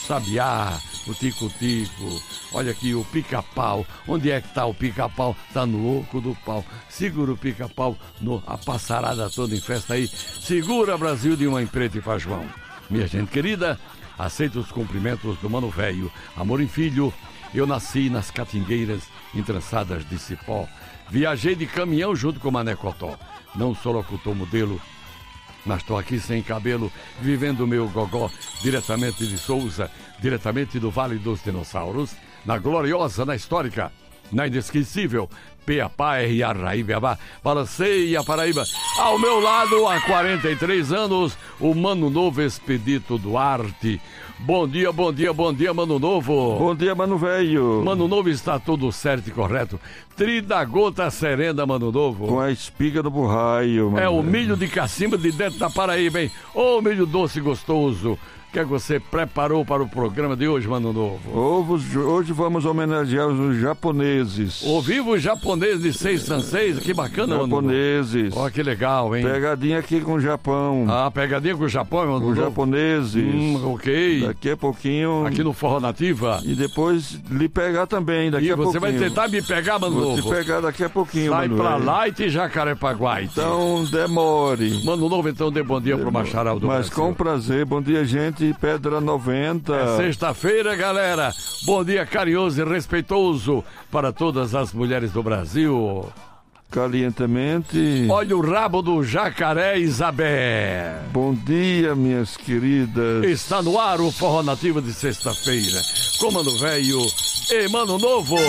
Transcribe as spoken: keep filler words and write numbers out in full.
sabiá, o tico-tico. Olha aqui o pica-pau. Onde é que tá o pica-pau? Tá no oco do pau. Segura o pica-pau, no, a passarada toda em festa aí. Segura, Brasil, de mãe preta e faz João. Minha gente querida, aceita os cumprimentos do Mano Velho. Amor em filho, eu nasci nas catingueiras entrançadas de cipó. Viajei de caminhão junto com o Mané Cotó. Não sou locutor modelo, mas estou aqui sem cabelo, vivendo o meu gogó, diretamente de Souza, diretamente do Vale dos Dinossauros, na gloriosa, na histórica, na inesquecível, Peapá, R A Raí, Beabá, Balancei a Paraíba. Ao meu lado, há quarenta e três anos, o Mano Novo Expedito Duarte. Bom dia, bom dia, bom dia, Mano Novo. Bom dia, Mano Velho. Mano Novo, está tudo certo e correto. Trida gota serena, Mano Novo. Com a espiga do burraio, Mano É o velho. milho de cacimba de dentro da Paraíba, hein? Ô, milho doce e gostoso. O que é que você preparou para o programa de hoje, Mano Novo? Ovos, hoje vamos homenagear os japoneses. O vivo japonês de seis Sanseis, que bacana, Mano Novo. Japoneses. Ó, que legal, hein? Pegadinha aqui com o Japão. Ah, pegadinha com o Japão, Mano Com Novo. japoneses. Hum, ok. Daqui a pouquinho. Aqui no Forró Nativa. E depois lhe pegar também, daqui E a você pouquinho. vai tentar me pegar, Mano Vou Novo. te pegar daqui a pouquinho, Sai Mano pra velho. lá e Jacarepaguá. Então demore. Mano Novo, então dê bom dia pro Macharau do Mas Brasil. com prazer. Bom dia, gente. Pedra noventa. É sexta-feira, galera. Bom dia carinhoso e respeitoso para todas as mulheres do Brasil. Calientemente. Olha o rabo do jacaré, Isabé. Bom dia, minhas queridas. Está no ar o Forró Nativo de sexta-feira. Com Mano Velho e Mano Novo.